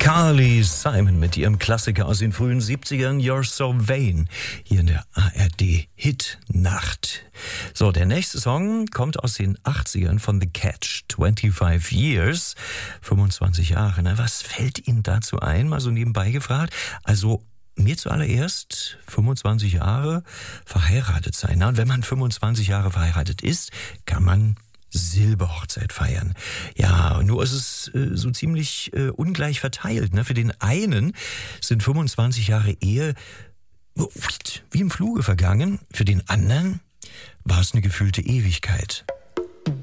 Carly Simon mit ihrem Klassiker aus den frühen 70ern, You're So Vain, hier in der ARD Hit-Nacht. So, der nächste Song kommt aus den 80ern von The Catch, 25 Years, 25 Jahre. Na, was fällt Ihnen dazu ein? Mal so nebenbei gefragt. Also, mir zuallererst 25 Jahre verheiratet sein. Na, und wenn man 25 Jahre verheiratet ist, kann man Silberhochzeit feiern. Ja, nur ist es so ziemlich ungleich verteilt. Ne? Für den einen sind 25 Jahre Ehe wie im Fluge vergangen. Für den anderen war es eine gefühlte Ewigkeit.